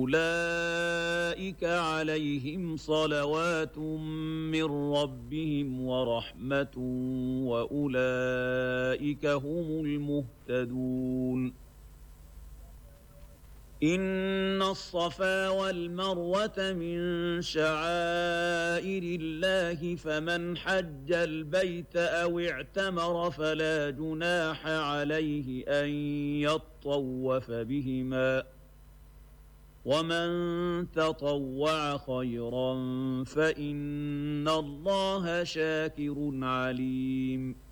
أولئك عليهم صلوات من ربهم ورحمة وأولئك هم المهتدون إن الصفا والمروة من شعائر الله فمن حج البيت أو اعتمر فلا جناح عليه أن يطوف بهما ومن تطوع خيرا فإن الله شاكر عليم